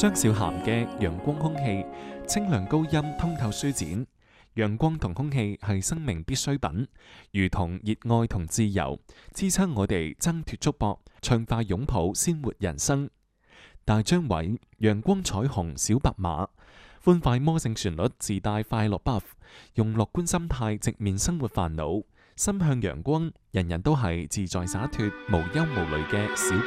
張小嫻嘅陽光空氣，清亮高音，通透舒展。陽光同空氣係生命必需品，如同熱愛同自由，支撐我哋掙脫束縛，暢快擁抱鮮活人生。大張偉，陽光彩虹小白馬，歡快魔性旋律自帶快樂 buff， 用樂觀心態直面生活煩惱，心向陽光，人人都係自在灑脫、無憂無慮嘅小